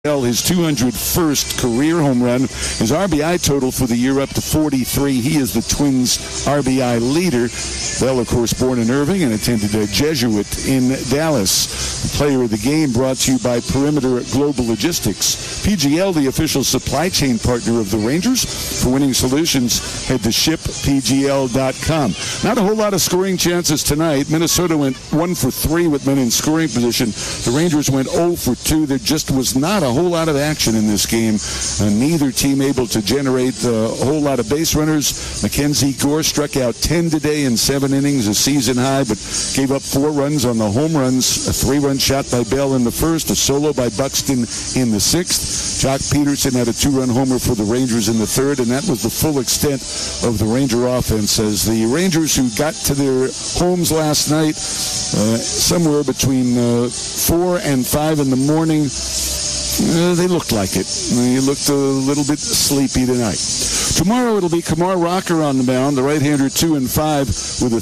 his 201st career home run. His RBI total for the year up to 43. He is the Twins' RBI leader. Bell, of course, born in Irving and attended a Jesuit in Dallas. The player of the game brought to you by Perimeter Global Logistics. PGL, the official supply chain partner of the Rangers. For winning solutions, head to shippgl.com. Not a whole lot of scoring chances tonight. Minnesota went 1 for 3 with men in scoring position. The Rangers went 0 for 2. There just was not a whole lot of action in this game. Neither team able to generate a whole lot of base runners. Mackenzie Gore struck out 10 today in 7 innings, a season high, but gave up 4 runs on the home runs. A 3-run shot by Bell in the first, a solo by Buxton in the 6th. Jock Peterson had a 2-run homer for the Rangers in the 3rd, and that was the full extent of the Ranger offense, as the Rangers, who got to their homes last night somewhere between 4 and 5 in the morning, they looked like it. They looked a little bit sleepy tonight. Tomorrow it'll be Kumar Rocker on the mound, the right-hander 2 and 5 with a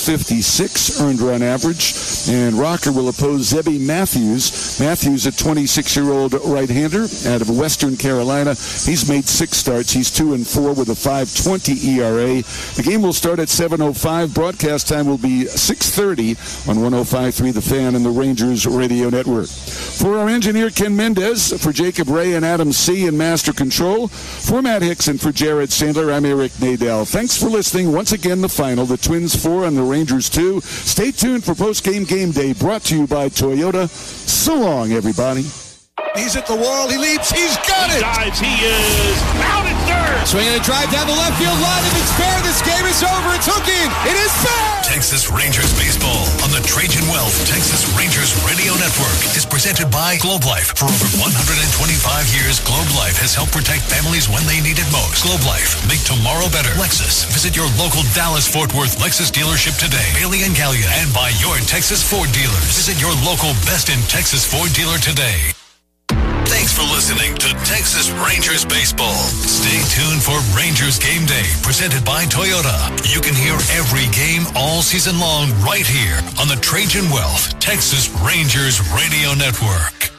.356 earned run average. And Rocker will oppose Zebby Matthews. Matthews, a 26-year-old right-hander out of Western Carolina. He's made 6 starts. He's 2 and 4 with a .520 ERA. The game will start at 7:05. Broadcast time will be 6:30 on 105.3 The Fan and the Rangers Radio Network. For our engineer Ken Mendez, for Jacob Ray and Adam C. in Master Control, for Matt Hicks and for Jared Sandler, I'm Eric Nadel. Thanks for listening. Once again, the final, the Twins 4 and the Rangers 2. Stay tuned for post-game game day, brought to you by Toyota. So long, everybody. He's at the wall. He leaps. He's got it. Dives. He is out at third. Swinging a drive down the left field line. If it's fair, this game is over. It's hooking. It is fair. Texas Rangers baseball on the Trajan Wealth Texas Rangers Radio Network is presented by Globe Life. For over 125 years, Globe Life has helped protect families when they need it most. Globe Life. Make tomorrow better. Lexus. Visit your local Dallas-Fort Worth Lexus dealership today. Bailey and Gallia. And by your Texas Ford dealers. Visit your local Best in Texas Ford dealer today. Thanks for listening to Texas Rangers Baseball. Stay tuned for Rangers Game Day, presented by Toyota. You can hear every game all season long right here on the Trajan Wealth Texas Rangers Radio Network.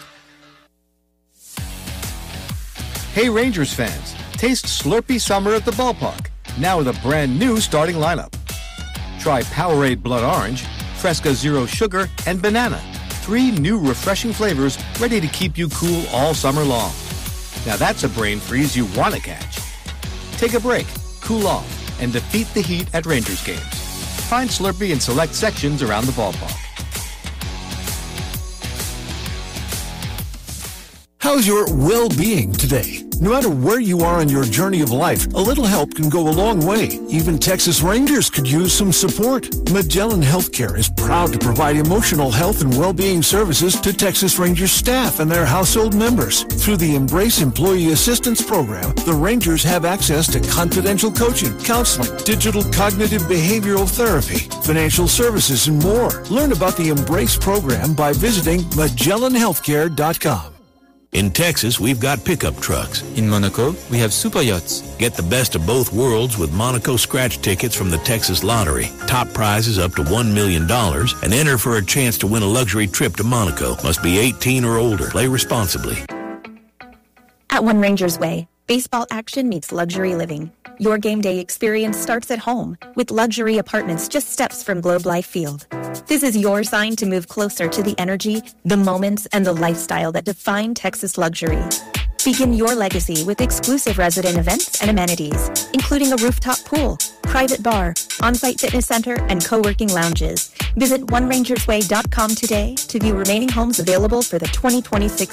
Hey Rangers fans, taste Slurpee Summer at the ballpark, now with a brand new starting lineup. Try Powerade Blood Orange, Fresca Zero Sugar, and Banana. 3 new refreshing flavors ready to keep you cool all summer long. Now that's a brain freeze you want to catch. Take a break, cool off, and defeat the heat at Rangers games. Find Slurpee in select sections around the ballpark. How's your well-being today? No matter where you are in your journey of life, a little help can go a long way. Even Texas Rangers could use some support. Magellan Healthcare is proud to provide emotional health and well-being services to Texas Rangers staff and their household members. Through the Embrace Employee Assistance Program, the Rangers have access to confidential coaching, counseling, digital cognitive behavioral therapy, financial services, and more. Learn about the Embrace program by visiting MagellanHealthcare.com. In Texas, we've got pickup trucks. In Monaco, we have super yachts. Get the best of both worlds with Monaco scratch tickets from the Texas Lottery. Top prizes up to $1 million and enter for a chance to win a luxury trip to Monaco. Must be 18 or older. Play responsibly. At One Rangers Way, baseball action meets luxury living. Your game day experience starts at home with luxury apartments just steps from Globe Life Field. This is your sign to move closer to the energy, the moments, and the lifestyle that define Texas luxury. Begin your legacy with exclusive resident events and amenities, including a rooftop pool, private bar, on-site fitness center, and co-working lounges. Visit OneRangersWay.com today to view remaining homes available for the 2026